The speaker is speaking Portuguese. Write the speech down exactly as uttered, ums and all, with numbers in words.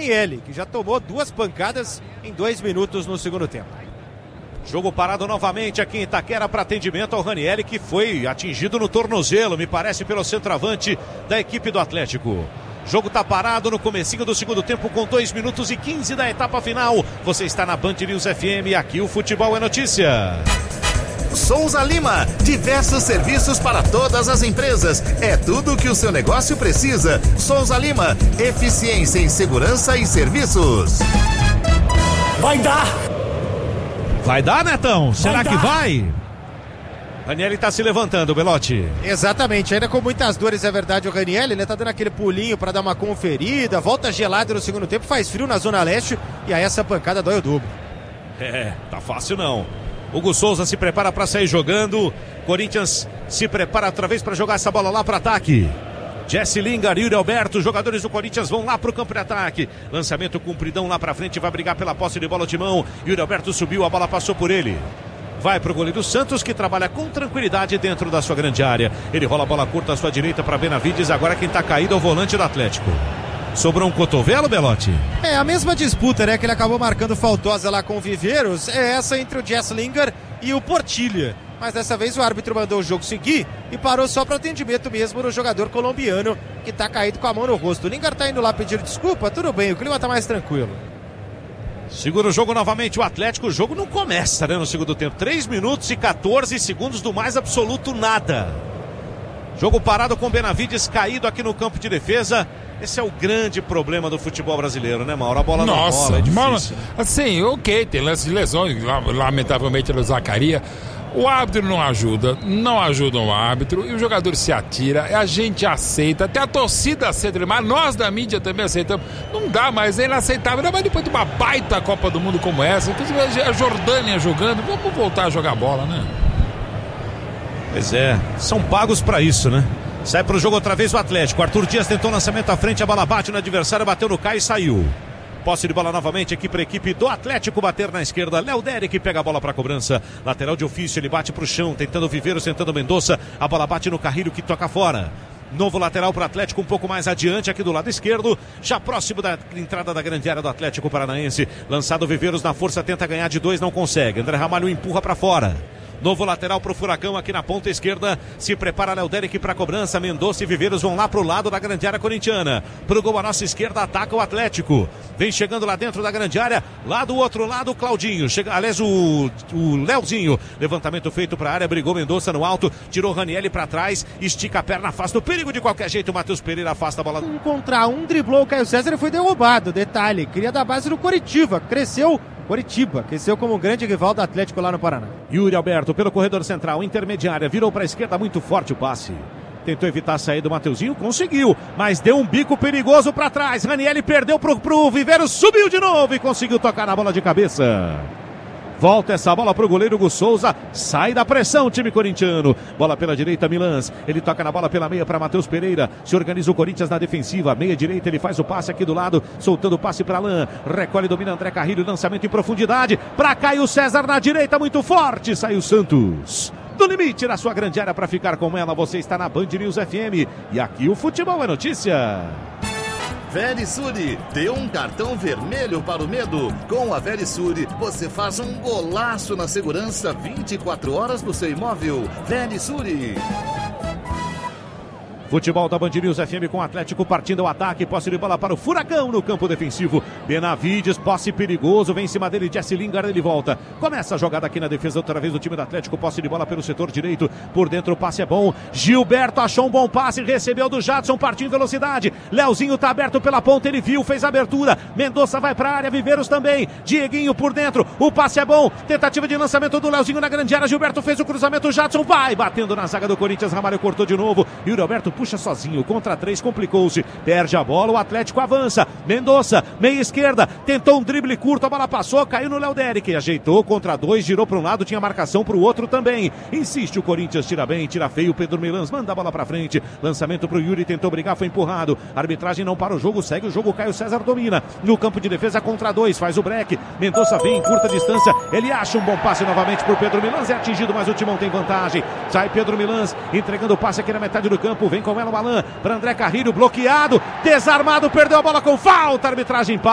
Ranieri, que já tomou duas pancadas em dois minutos no segundo tempo. Jogo parado novamente aqui em Itaquera para atendimento ao Ranieri, que foi atingido no tornozelo, me parece, pelo centroavante da equipe do Atlético. Jogo tá parado no comecinho do segundo tempo com dois minutos e quinze da etapa final. Você está na Band News F M, aqui o futebol é notícia. Souza Lima, diversos serviços para todas as empresas. É tudo o que o seu negócio precisa. Souza Lima, eficiência em segurança e serviços. Vai dar! Vai dar, Netão? Será Vai que dar. vai? Ranieri tá se levantando, Belotti. Exatamente, ainda com muitas dores, é verdade, o Ranieri, né, tá dando aquele pulinho para dar uma conferida, volta gelado no segundo tempo, faz frio na Zona Leste e aí essa pancada dói o dobro. É, tá fácil não. Hugo Souza se prepara para sair jogando. Corinthians se prepara outra vez para jogar essa bola lá para ataque. Jesse Lingard, Yuri Alberto, jogadores do Corinthians vão lá pro campo de ataque. Lançamento compridão lá pra frente, vai brigar pela posse de bola ao timão. Yuri Alberto subiu, a bola passou por ele. Vai pro goleiro Santos, que trabalha com tranquilidade dentro da sua grande área. Ele rola a bola curta à sua direita para Benavides. Agora quem tá caído é o volante do Atlético. Sobrou um cotovelo, Belotti? É, a mesma disputa, né, que ele acabou marcando faltosa lá com o Viveiros, é essa entre o Jesse Lingard e o Portilha. Mas dessa vez o árbitro mandou o jogo seguir e parou só para atendimento mesmo no jogador colombiano que tá caído com a mão no rosto. O Lingard tá indo lá pedir desculpa, tudo bem, o clima tá mais tranquilo. Segura o jogo novamente o Atlético, o jogo não começa, né, no segundo tempo. três minutos e quatorze segundos do mais absoluto nada. Jogo parado com Benavides caído aqui no campo de defesa. Esse é o grande problema do futebol brasileiro, né, Mauro? A bola não rola, é difícil. Assim, ok, tem lance de lesões, lamentavelmente no Zacarias. O árbitro não ajuda, não ajuda o árbitro, e o jogador se atira, a gente aceita, até a torcida aceita, mas nós da mídia também aceitamos. Não dá mais, é inaceitável. Não, mas depois de uma baita Copa do Mundo como essa, a Jordânia jogando, vamos voltar a jogar bola, né? Pois é, são pagos pra isso, né? Sai pro jogo outra vez o Atlético. Arthur Dias tentou o lançamento à frente, a bola bate no adversário, bateu no Caio e saiu. Posse de bola novamente aqui para a equipe do Atlético bater na esquerda. Léo Derek pega a bola para a cobrança. Lateral de ofício, ele bate para o chão, tentando Viveiros, tentando Mendonça. A bola bate no Carrilho que toca fora. Novo lateral para o Atlético, um pouco mais adiante aqui do lado esquerdo, já próximo da entrada da grande área do Atlético Paranaense. Lançado Viveiros na força, tenta ganhar de dois, não consegue. André Ramalho empurra para fora. Novo lateral pro Furacão aqui na ponta esquerda. Se prepara Léo Derek pra cobrança. Mendonça e Viveiros vão lá pro lado da grande área corintiana. Pro gol à nossa esquerda, ataca o Atlético. Vem chegando lá dentro da grande área. Lá do outro lado, o Claudinho. Chega, aliás, o, o Léozinho. Levantamento feito pra área. Brigou Mendonça no alto. Tirou Ranieri pra trás. Estica a perna, afasta o perigo de qualquer jeito. O Matheus Pereira afasta a bola. Um contra um, driblou o Caio César e foi derrubado. Detalhe, cria da base do Coritiba. Cresceu. Coritiba, cresceu como um grande rival do Atlético lá no Paraná. Yuri Alberto pelo corredor central, intermediária, virou para a esquerda, muito forte o passe. Tentou evitar a saída do Mateuzinho, conseguiu, mas deu um bico perigoso para trás. Ranieri perdeu pro, pro Viveiros, subiu de novo e conseguiu tocar na bola de cabeça. Volta essa bola pro goleiro Hugo Souza. Sai da pressão o time corintiano. Bola pela direita, Milans. Ele toca na bola pela meia para Matheus Pereira. Se organiza o Corinthians na defensiva. Meia direita, ele faz o passe aqui do lado. Soltando o passe para Alain. Recolhe, domina André Carrilho. Lançamento em profundidade. Para Caio César na direita. Muito forte. Saiu Santos. Do limite na sua grande área para ficar com ela. Você está na Band News F M. E aqui o futebol é notícia. Verisure, dê um cartão vermelho para o medo. Com a Verisure, você faz um golaço na segurança vinte e quatro horas do seu imóvel. Verisure. Futebol da Band News F M com o Atlético partindo ao ataque, posse de bola para o Furacão no campo defensivo. Benavides, posse perigoso, vem em cima dele, Jesse Lingard, ele volta. Começa a jogada aqui na defesa outra vez do time do Atlético, posse de bola pelo setor direito, por dentro o passe é bom. Gilberto achou um bom passe, recebeu do Jadson, partiu em velocidade. Leozinho tá aberto pela ponta, ele viu, fez a abertura. Mendonça vai pra área, Viveiros também. Dieguinho por dentro, o passe é bom. Tentativa de lançamento do Leozinho na grande área, Gilberto fez o cruzamento, o Jadson vai batendo na zaga do Corinthians, Ramalho cortou de novo. Yuri Alberto puxa sozinho, contra três, complicou-se, perde a bola, o Atlético avança, Mendonça, meia esquerda, tentou um drible curto, a bola passou, caiu no Léo Derek, ajeitou, contra dois, girou para um lado, tinha marcação para o outro também, insiste o Corinthians, tira bem, tira feio, Pedro Milans manda a bola para frente, lançamento para o Yuri, tentou brigar, foi empurrado, arbitragem não para o jogo, segue o jogo, Caio César domina, no campo de defesa contra dois, faz o break, Mendonça vem em curta distância, ele acha um bom passe novamente para o Pedro Milans, é atingido, mas o Timão tem vantagem, sai Pedro Milans, entregando o passe aqui na metade do campo, vem com ela o Alain, para André Carrilho, bloqueado, desarmado, perdeu a bola com falta, arbitragem para.